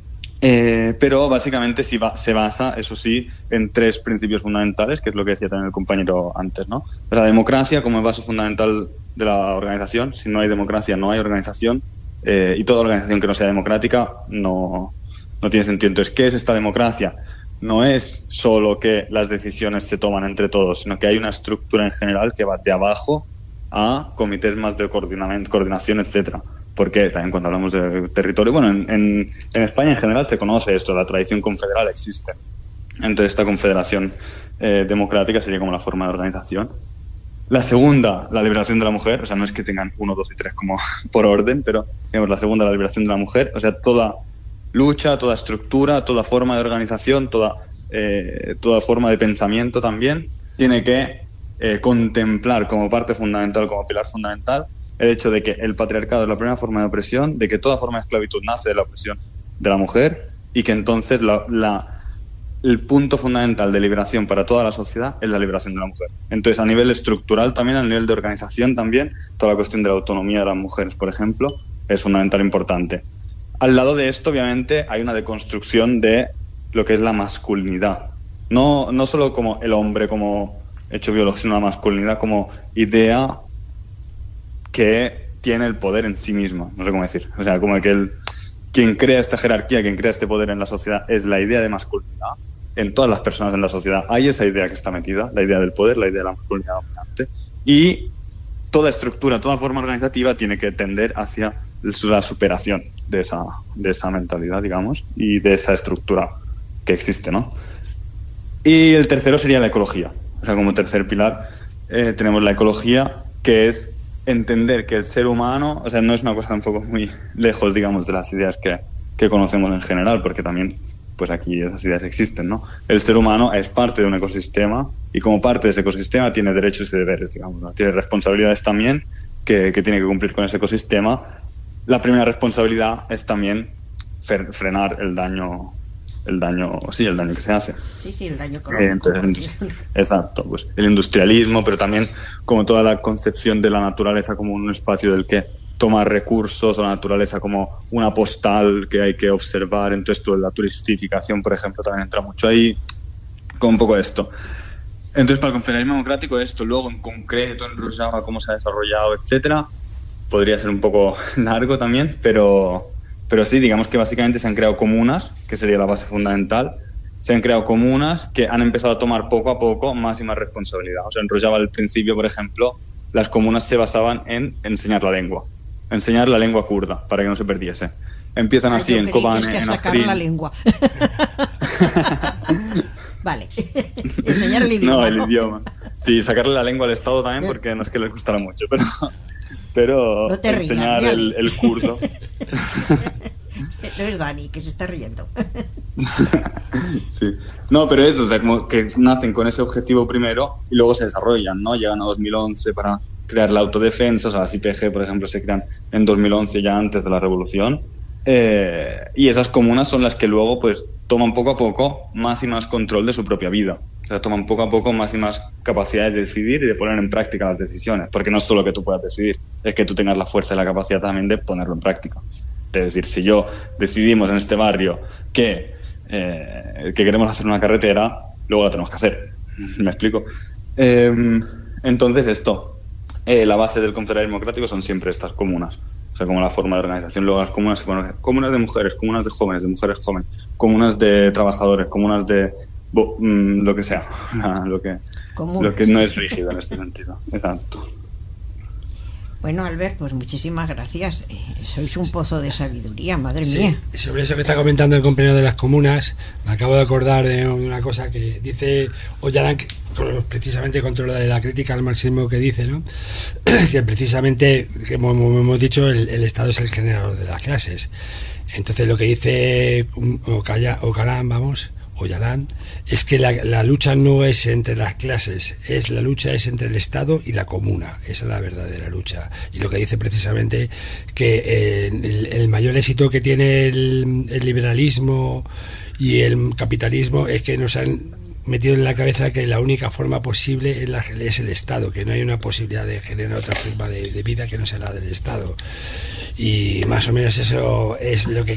Eh, pero básicamente sí va, se basa, eso sí, en tres principios fundamentales, que es lo que decía también el compañero antes, ¿no? La democracia como base fundamental de la organización. Si no hay democracia, no hay organización, eh, y toda organización que no sea democrática no, no tiene sentido. Entonces, ¿qué es esta democracia? No es solo que las decisiones se toman entre todos, sino que hay una estructura en general que va de abajo a comités más de coordinamiento, coordinación, etcétera. Porque también cuando hablamos de territorio, bueno, en, en, en España en general se conoce esto, la tradición confederal existe. Entonces esta confederación eh, democrática sería como la forma de organización. La segunda, la liberación de la mujer, o sea, no es que tengan uno, dos y tres como por orden, pero digamos, la segunda, la liberación de la mujer, o sea, toda lucha, toda estructura, toda forma de organización, toda, eh, toda forma de pensamiento también, tiene que eh, contemplar como parte fundamental, como pilar fundamental, el hecho de que el patriarcado es la primera forma de opresión, de que toda forma de esclavitud nace de la opresión de la mujer y que entonces la, la, el punto fundamental de liberación para toda la sociedad es la liberación de la mujer. Entonces, a nivel estructural también, a nivel de organización también, toda la cuestión de la autonomía de las mujeres, por ejemplo, es fundamental e importante. Al lado de esto, obviamente, hay una deconstrucción de lo que es la masculinidad. No, no solo como el hombre como hecho biológico, sino la masculinidad como idea que tiene el poder en sí mismo, no sé cómo decir, o sea, como que el, quien crea esta jerarquía, quien crea este poder en la sociedad es la idea de masculinidad en todas las personas en la sociedad. Hay esa idea que está metida, la idea del poder, la idea de la masculinidad dominante, y toda estructura, toda forma organizativa tiene que tender hacia la superación de esa, de esa mentalidad, digamos, y de esa estructura que existe, ¿no? Y el tercero sería la ecología, o sea, como tercer pilar eh, tenemos la ecología, que es entender que el ser humano, o sea, no es una cosa un poco muy lejos, digamos, de las ideas que, que conocemos en general, porque también, pues aquí esas ideas existen, ¿no? El ser humano es parte de un ecosistema y como parte de ese ecosistema tiene derechos y deberes, digamos, ¿no? Tiene responsabilidades también que, que tiene que cumplir con ese ecosistema. La primera responsabilidad es también frenar el daño el daño, sí, el daño que se hace. Sí, sí, el daño económico. Eh, entonces, exacto, pues el industrialismo, pero también como toda la concepción de la naturaleza como un espacio del que tomar recursos, o la naturaleza como una postal que hay que observar. Entonces, toda la turistificación, por ejemplo, también entra mucho ahí, con un poco esto. Entonces, para el confederalismo democrático, esto luego en concreto, en Rojava, cómo se ha desarrollado, etcétera, podría ser un poco largo también, pero, pero sí, digamos que básicamente se han creado comunas, que sería la base fundamental. Se han creado comunas que han empezado a tomar poco a poco más y más responsabilidad. O sea, en Rojava al principio, por ejemplo, las comunas se basaban en enseñar la lengua. Enseñar la lengua kurda, para que no se perdiese. Empiezan Ah, así en Kobane, que es que en sacar Afrin. la lengua. Vale. Enseñar el idioma. No, el idioma. Sí, sacarle la lengua al Estado también, porque no es que les gustara mucho, pero, pero no te rías, enseñar el, el kurdo. No es Dani, que se está riendo. Sí. No, pero eso, o sea, como que nacen con ese objetivo primero y luego se desarrollan, ¿no? Llegan a dos mil once para crear la autodefensa, o sea, las I P G, por ejemplo, se crean en dos mil once, ya antes de la revolución, eh, y esas comunas son las que luego, pues, toman poco a poco más y más control de su propia vida. O sea, toman poco a poco más y más capacidad de decidir y de poner en práctica las decisiones, porque no es solo que tú puedas decidir, es que tú tengas la fuerza y la capacidad también de ponerlo en práctica. Es decir, si yo decidimos en este barrio que, eh, que queremos hacer una carretera, luego la tenemos que hacer. ¿Me explico? Eh, entonces, esto, eh, la base del confederalismo democrático son siempre estas comunas. O sea, como la forma de organización. Luego las comunas se ponen comunas de mujeres, comunas de jóvenes, de mujeres jóvenes, comunas de trabajadores, comunas de bo, mmm, lo que sea, lo que, lo que no es rígido en este sentido. Exacto. Bueno, Albert, pues muchísimas gracias. Eh, sois un pozo de sabiduría, madre sí, mía. Sobre eso que está comentando el compañero de las comunas, me acabo de acordar de una cosa que dice Öcalan, precisamente contra lo de la crítica al marxismo que dice, ¿no? Que precisamente, como hemos dicho, el, el Estado es el generador de las clases. Entonces lo que dice Öcalan, vamos, Öcalan, es que la, la lucha no es entre las clases, es la lucha es entre el Estado y la comuna. Esa es la verdadera lucha. Y lo que dice precisamente que eh, el, el mayor éxito que tiene el, el liberalismo y el capitalismo es que nos han metido en la cabeza que la única forma posible es, la, es el Estado, que no hay una posibilidad de generar otra forma de, de vida que no sea la del Estado. Y más o menos eso es lo que